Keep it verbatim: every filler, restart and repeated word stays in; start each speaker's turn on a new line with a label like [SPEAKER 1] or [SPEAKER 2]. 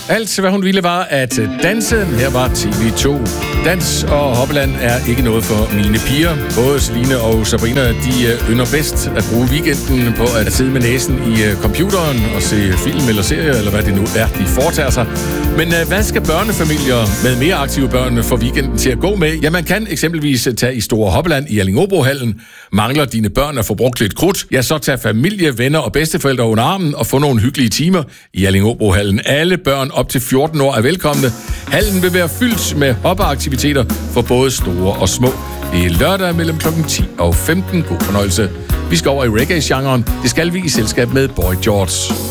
[SPEAKER 1] Alt, hvad hun ville, var at danse. Her var T V to. Dans og hoppeland er ikke noget for mine piger. Både Celine og Sabrina, de ynder bedst at bruge weekenden på at sidde med næsen i computeren og se film eller serier, eller hvad det nu er, de foretager sig. Men hvad skal børnefamilier med mere aktive børn få weekenden til at gå med? Ja, man kan eksempelvis tage i Store Hoppeland i Allingåbrohallen. Mangler dine børn at få brugt lidt krudt? Ja, så tag familie, venner og bedsteforældre under armen og få nogle hyggelige timer i Allingåbrohallen. Alle børn op til fjorten år er velkomne. Hallen vil være fyldt med hoppeaktiviteter for både store og små. Det er lørdag mellem klokken ti og femten. God fornøjelse. Vi skal over i reggae-genren. Det skal vi i selskab med Boy George.